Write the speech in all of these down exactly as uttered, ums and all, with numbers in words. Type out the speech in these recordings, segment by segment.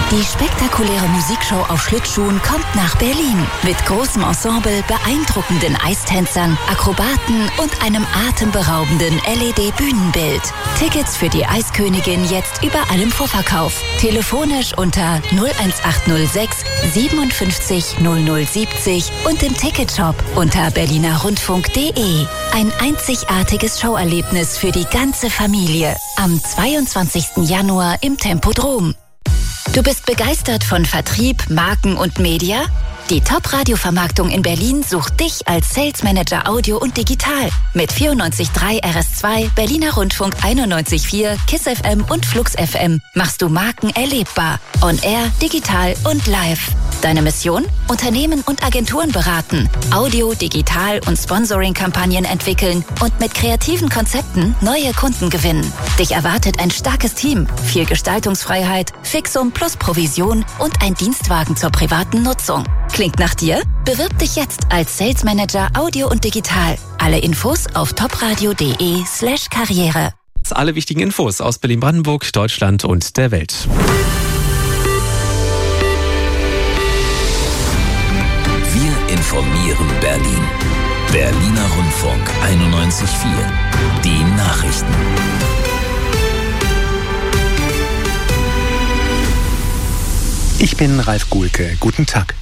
Die spektakuläre Musikshow auf Schlittschuhen kommt nach Berlin. Mit großem Ensemble, beeindruckenden Eistänzern, Akrobaten und einem atemberaubenden L E D-Bühnenbild. Tickets für die Eiskönigin jetzt überall im Vorverkauf. Telefonisch unter null eins acht null sechs siebenundfünfzig null null siebzig und im Ticketshop unter berlinerrundfunk punkt de. Ein einzigartiges Showerlebnis für die ganze Familie. Am zweiundzwanzigsten Januar im Tempodrom. Du bist begeistert von Vertrieb, Marken und Media? Die Top-Radio-Vermarktung in Berlin sucht dich als Sales Manager Audio und Digital. Mit vierundneunzig Komma drei R S zwei, Berliner Rundfunk einundneunzig Komma vier, KISS F M und Flux F M machst du Marken erlebbar. On Air, digital und live. Deine Mission? Unternehmen und Agenturen beraten, Audio, Digital und Sponsoring-Kampagnen entwickeln und mit kreativen Konzepten neue Kunden gewinnen. Dich erwartet ein starkes Team, viel Gestaltungsfreiheit, Fixum plus Provision und ein Dienstwagen zur privaten Nutzung. Klingt nach dir? Bewirb dich jetzt als Sales Manager Audio und Digital. Alle Infos auf topradio.de slash Karriere. Alle wichtigen Infos aus Berlin-Brandenburg, Deutschland und der Welt. Wir informieren Berlin. Berliner Rundfunk einundneunzig Komma vier. Die Nachrichten. Ich bin Ralf Guhlke. Guten Tag.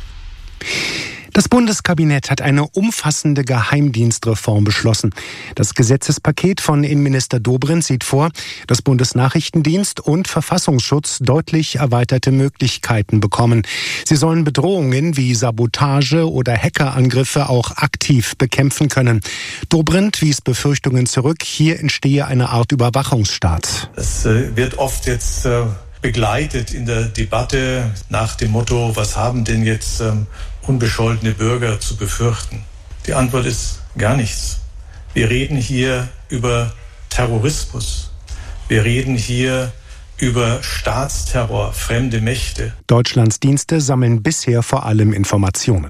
Das Bundeskabinett hat eine umfassende Geheimdienstreform beschlossen. Das Gesetzespaket von Innenminister Dobrindt sieht vor, dass Bundesnachrichtendienst und Verfassungsschutz deutlich erweiterte Möglichkeiten bekommen. Sie sollen Bedrohungen wie Sabotage oder Hackerangriffe auch aktiv bekämpfen können. Dobrindt wies Befürchtungen zurück, hier entstehe eine Art Überwachungsstaat. Es äh, wird oft jetzt äh, begleitet in der Debatte nach dem Motto, was haben denn jetzt ähm, unbescholtene Bürger zu befürchten? Die Antwort ist gar nichts. Wir reden hier über Terrorismus. Wir reden hier über Staatsterror, fremde Mächte. Deutschlands Dienste sammeln bisher vor allem Informationen.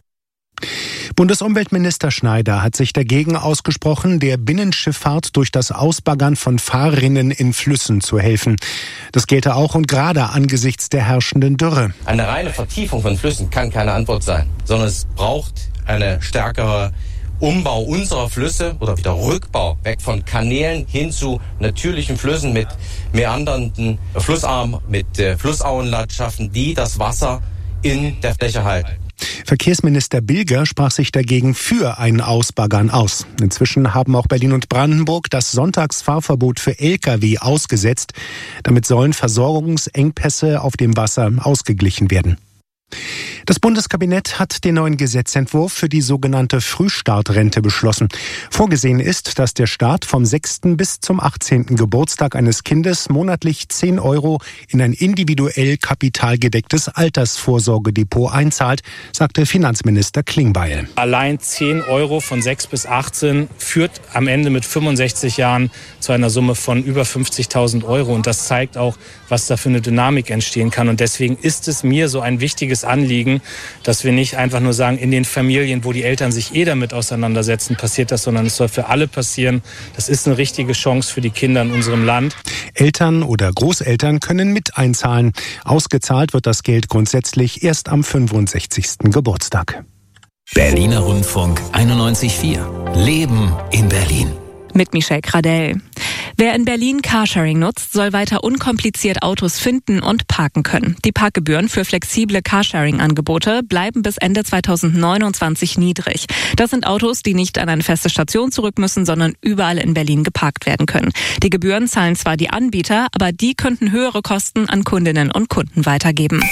Bundesumweltminister Schneider hat sich dagegen ausgesprochen, der Binnenschifffahrt durch das Ausbaggern von Fahrrinnen in Flüssen zu helfen. Das gelte auch und gerade angesichts der herrschenden Dürre. Eine reine Vertiefung von Flüssen kann keine Antwort sein, sondern es braucht eine stärkere Umbau unserer Flüsse oder wieder Rückbau weg von Kanälen hin zu natürlichen Flüssen mit meandernden Flussarmen, mit äh, Flussauenlandschaften, die das Wasser in der Fläche halten. Verkehrsminister Bilger sprach sich dagegen für ein Ausbaggern aus. Inzwischen haben auch Berlin und Brandenburg das Sonntagsfahrverbot für L K W ausgesetzt. Damit sollen Versorgungsengpässe auf dem Wasser ausgeglichen werden. Das Bundeskabinett hat den neuen Gesetzentwurf für die sogenannte Frühstartrente beschlossen. Vorgesehen ist, dass der Staat vom sechsten bis zum achtzehnten Geburtstag eines Kindes monatlich zehn Euro in ein individuell kapitalgedecktes Altersvorsorgedepot einzahlt, sagte Finanzminister Klingbeil. Allein zehn Euro von sechs bis achtzehn führt am Ende mit fünfundsechzig Jahren zu einer Summe von über fünfzigtausend Euro. Und das zeigt auch, was da für eine Dynamik entstehen kann. Und deswegen ist es mir so ein wichtiges Anliegen, dass wir nicht einfach nur sagen, in den Familien, wo die Eltern sich eh damit auseinandersetzen, passiert das, sondern es soll für alle passieren. Das ist eine richtige Chance für die Kinder in unserem Land. Eltern oder Großeltern können mit einzahlen. Ausgezahlt wird das Geld grundsätzlich erst am fünfundsechzigsten Geburtstag. Berliner Rundfunk einundneunzig Komma vier. Leben in Berlin. Mit Michelle Gradell. Wer in Berlin Carsharing nutzt, soll weiter unkompliziert Autos finden und parken können. Die Parkgebühren für flexible Carsharing-Angebote bleiben bis Ende zweitausendneunundzwanzig niedrig. Das sind Autos, die nicht an eine feste Station zurück müssen, sondern überall in Berlin geparkt werden können. Die Gebühren zahlen zwar die Anbieter, aber die könnten höhere Kosten an Kundinnen und Kunden weitergeben.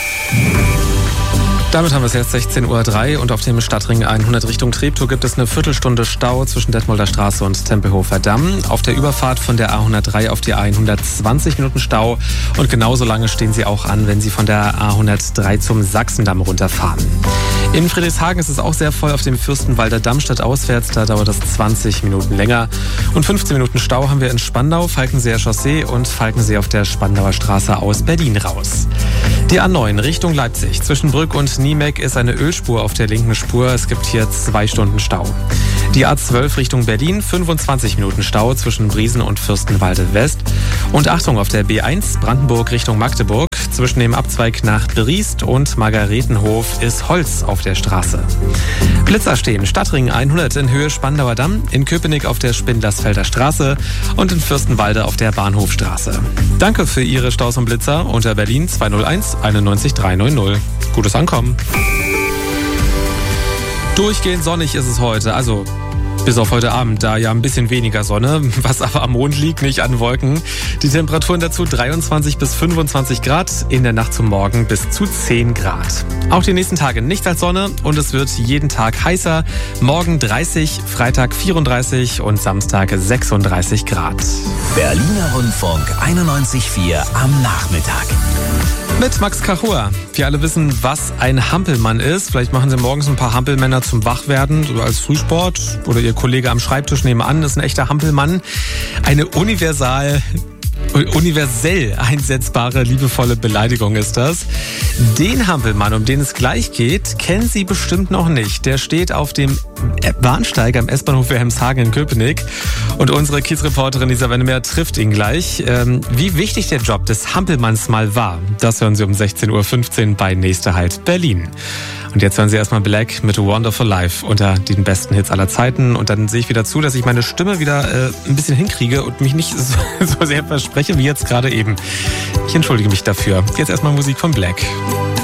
Damit haben wir es jetzt sechzehn Uhr drei und auf dem Stadtring hundert Richtung Treptow gibt es eine Viertelstunde Stau zwischen Detmolder Straße und Tempelhofer Damm. Auf der Überfahrt von der A hundertdrei auf die A hundertzwanzig Minuten Stau und genauso lange stehen Sie auch an, wenn Sie von der A hundertdrei zum Sachsendamm runterfahren. In Friedrichshagen ist es auch sehr voll auf dem Fürstenwalder Damm stadtauswärts, da dauert das zwanzig Minuten länger. Und fünfzehn Minuten Stau haben wir in Spandau, Falkenseer Chaussee und Falkensee auf der Spandauer Straße aus Berlin raus. Die A neun Richtung Leipzig zwischen Brück und Niemeck ist eine Ölspur auf der linken Spur. Es gibt hier zwei Stunden Stau. Die A zwölf Richtung Berlin, fünfundzwanzig Minuten Stau zwischen Briesen und Fürstenwalde West. Und Achtung, auf der B eins Brandenburg Richtung Magdeburg zwischen dem Abzweig nach Briest und Margaretenhof ist Holz auf der Straße. Blitzer stehen, Stadtring hundert in Höhe Spandauer Damm, in Köpenick auf der Spindlersfelder Straße und in Fürstenwalde auf der Bahnhofstraße. Danke für Ihre Staus und Blitzer unter Berlin zwei null eins einundneunzig dreihundert. Gutes Ankommen. Durchgehend sonnig ist es heute, also bis auf heute Abend, da ja ein bisschen weniger Sonne, was aber am Mond liegt, nicht an Wolken. Die Temperaturen dazu dreiundzwanzig bis fünfundzwanzig Grad, in der Nacht zum Morgen bis zu zehn Grad. Auch die nächsten Tage nichts als Sonne und es wird jeden Tag heißer. Morgen dreißig, Freitag vierunddreißig und Samstag sechsunddreißig Grad. Berliner Rundfunk einundneunzig Komma vier am Nachmittag. Mit Max Kachua. Wir alle wissen, was ein Hampelmann ist. Vielleicht machen Sie morgens ein paar Hampelmänner zum Wachwerden oder als Frühsport. Oder Ihr Kollege am Schreibtisch nebenan ist ein echter Hampelmann. Eine universal... universell einsetzbare, liebevolle Beleidigung ist das. Den Hampelmann, um den es gleich geht, kennen Sie bestimmt noch nicht. Der steht auf dem Bahnsteig am S-Bahnhof Wilhelmshaven in Köpenick. Und unsere Kiezreporterin Lisa Wennemer trifft ihn gleich. Ähm, wie wichtig der Job des Hampelmanns mal war, das hören Sie um sechzehn Uhr fünfzehn bei Nächster Halt Berlin. Und jetzt hören Sie erstmal Black mit Wonderful Life unter den besten Hits aller Zeiten. Und dann sehe ich wieder zu, dass ich meine Stimme wieder äh, ein bisschen hinkriege und mich nicht so, so sehr verspreche wie jetzt gerade eben. Ich entschuldige mich dafür. Jetzt erstmal Musik von Black.